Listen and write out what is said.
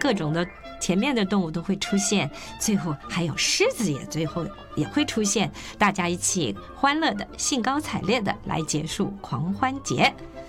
各种的前面的动物都会出现，最后还有狮子最后也会出现，大家一起欢乐的兴高采烈的来结束狂欢节。